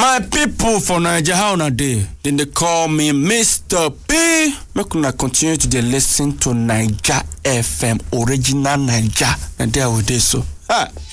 My people for Nigeria, how na dey? Then they call me Mr. P. Make una continue to dey listen to Naija FM, original Naija, and there we dey so.